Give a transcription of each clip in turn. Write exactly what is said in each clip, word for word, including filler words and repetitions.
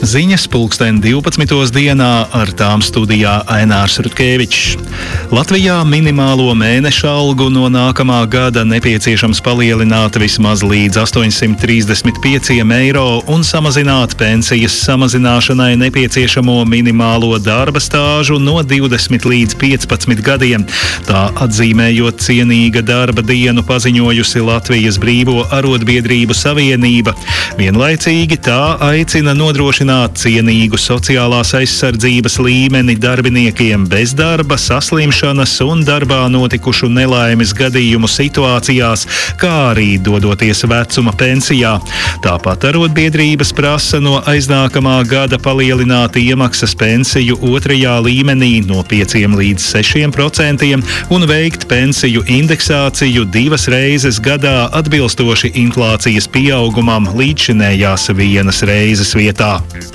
Ziņas pulksten divpadsmitos dienā, ar tām studijā Ainārs Rutkevičs. Latvijā minimālo mēneša algu no nākamā gada nepieciešams palielināt vismaz līdz astoņsimt trīsdesmit pieciem eiro un samazināt pensijas samazināšanai nepieciešamo minimālo darba stāžu no divdesmit līdz piecpadsmit gadiem. Tā atzīmējot cienīga darba dienu paziņojusi Latvijas Brīvo arotbiedrību savienība. Vienlaicīgi tā aicina nodrošināt cienīgu sociālās aizsardzības līmeni darbiniekiem bezdarba, saslimšanas un darbā notikušu nelaimes gadījumu situācijās, kā arī dodoties vecuma pensijā. Tāpat arotbiedrības prasa no aiznākamā gada palielināt iemaksas pensiju otrajā līmenī no pieciem līdz sešiem procentiem un veikt pensiju indeksāciju divas reizes gadā atbilstoši inflācijas pieaugumam līdzšinējās vienas reizes vietā.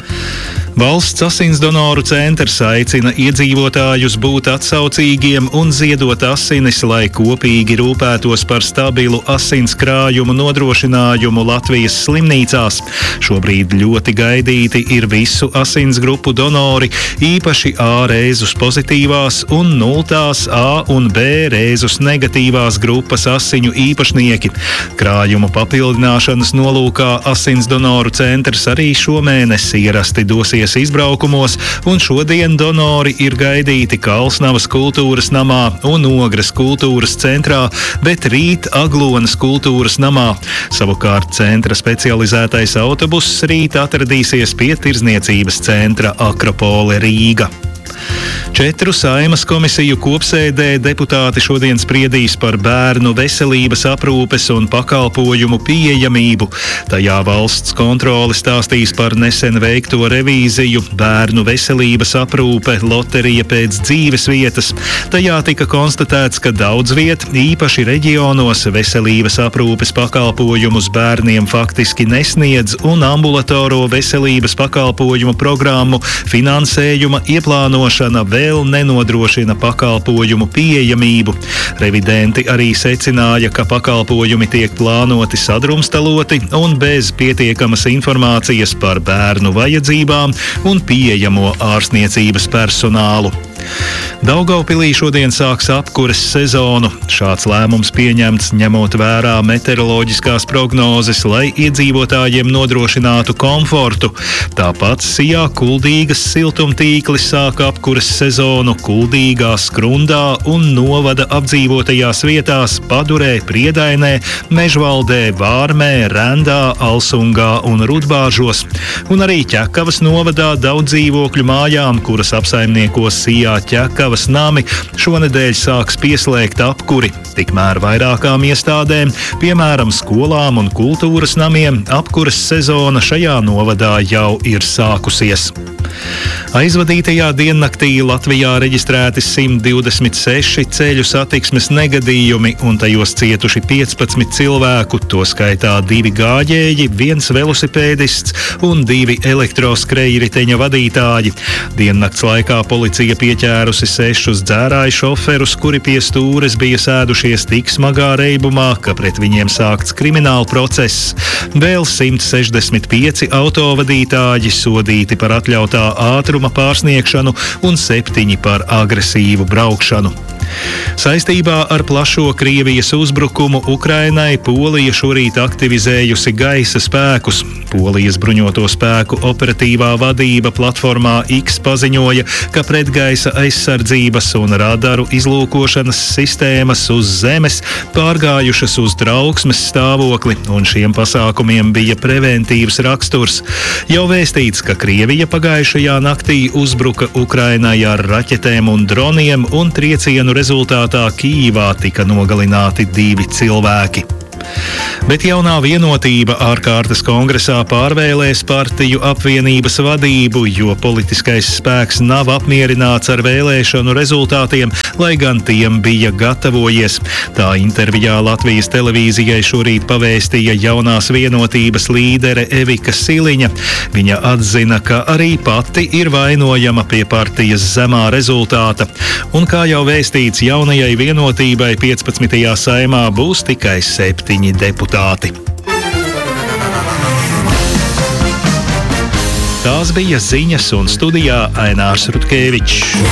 Valsts asinsdonoru centrs aicina iedzīvotājus būt atsaucīgiem un ziedot asinis, lai kopīgi rūpētos par stabilu asins krājumu nodrošinājumu Latvijas slimnīcās. Šobrīd ļoti gaidīti ir visu asins grupu donori, īpaši A rēzus pozitīvās un nultās A un B rēzus negatīvās grupas asiņu īpašnieki. Krājumu papildināšanas nolūkā asinsdonoru centrs arī šomēnes ierasti dosies izbraukumos, un šodien donori ir gaidīti Kalsnavas kultūras namā un Ogres kultūras centrā, bet rīt Aglonas kultūras namā. Savukārt centra specializētais autobuss rīt atradīsies pie Tirdzniecības centra Akropole Rīga. Četru Saeimas komisiju kopsēdē deputāti šodien spriedīs par bērnu veselības aprūpes un pakalpojumu pieejamību. Tajā valsts kontrole stāstīs par nesen veikto revīziju bērnu veselības aprūpe loterija pēc dzīves vietas. Tajā tika konstatēts, ka daudz viet, īpaši reģionos, veselības aprūpes pakalpojumus bērniem faktiski nesniedz un ambulatoro veselības pakalpojumu programmu finansējuma ieplānošana vēl nenodrošina pakalpojumu pieejamību. Revidenti arī secināja, ka pakalpojumi tiek plānoti sadrumstaloti un bez pietiekamas informācijas par bērnu vajadzībām un pieejamo ārstniecības personālu. Daugavpilī šodien sāks apkures sezonu. Šāds lēmums pieņemts ņemot vērā meteoroloģiskās prognozes, lai iedzīvotājiem nodrošinātu komfortu. Tāpat Sijā Kuldīgas siltumtīklis sāk apkures sezonu Kuldīgā, Skrundā un novada apdzīvotajās vietās Padurē, Priedainē, Mežvaldē, Vārmē, Rendā, Alsungā un Rudbāžos. Un arī Ķekavas novadā daudz dzīvokļu mājām, kuras apsaimniekos Sijā Ķekavas nami, šonedēļ sāks pieslēgt apkuri. Tikmēr vairākām iestādēm, piemēram skolām un kultūras namiem, apkures sezona šajā novadā jau ir sākusies. Aizvadītajā diennaktī Latvijā reģistrēti simt divdesmit seši ceļu satiksmes negadījumi un tajos cietuši piecpadsmit cilvēku, to skaitā divi gāģēji, viens velosipēdists un divi elektroskrejriteņa vadītāji. Diennakts laikā policija pieķērusi sešus dzērāju šoferus, kuri pie stūres bija sēdušies tik smagā reibumā, ka pret viņiem sākts krimināla process. Vēl simt sešdesmit pieci autovadītāji sodīti par atļautā ātruma pārsniegšanu un septiņi par agresīvu braukšanu. Saistībā ar plašo Krievijas uzbrukumu Ukrainai Polija šorīt aktivizējusi gaisa spēkus. Polijas bruņoto spēku operatīvā vadība platformā X paziņoja, ka pretgaisa aizsardzības un radaru izlūkošanas sistēmas uz zemes pārgājušas uz trauksmes stāvokli, un šiem pasākumiem bija preventīvs raksturs. Jau vēstīts, ka Krievija pagājušajā naktī uzbruka Ukrainai ar raķetēm un droniem, un triecienu rezultātā Kijivā tika nogalināti divi cilvēki. Bet jaunā vienotība ārkārtas kongresā pārvēlēs partiju apvienības vadību, jo politiskais spēks nav apmierināts ar vēlēšanu rezultātiem, lai gan tiem bija gatavojies. Tā intervijā Latvijas televīzijai šorīt pavēstīja jaunās vienotības līdere Evika Siliņa. Viņa atzina, ka arī pati ir vainojama pie partijas zemā rezultāta. Un kā jau vēstīts, jaunajai vienotībai piecpadsmitajā saimā būs tikai septiņi deputāti. Tās bija ziņas un studijā Ainārs Rutkevičs.